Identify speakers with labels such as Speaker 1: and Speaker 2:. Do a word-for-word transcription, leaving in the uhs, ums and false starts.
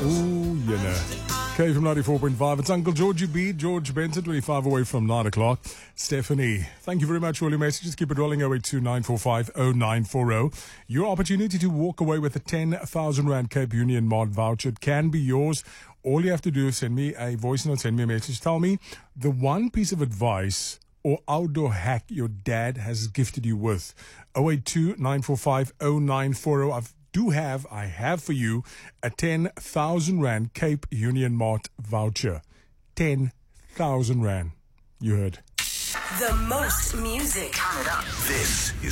Speaker 1: Ooh, you know. K from ninety-four point five. It's Uncle Georgie B, George Benson, twenty-five away from nine o'clock. Stephanie, thank you very much for all your messages. Keep it rolling. oh eight two nine four five oh nine four oh. Your opportunity to walk away with a ten thousand Rand Cape Union Mart voucher can be yours. All you have to do is send me a voice note, send me a message. Tell me the one piece of advice or outdoor hack your dad has gifted you with. oh eight two nine four five oh nine four oh. I've do have, I have for you, a ten thousand Rand Cape Union Mart voucher. ten thousand Rand. You heard.
Speaker 2: The most music.
Speaker 3: This is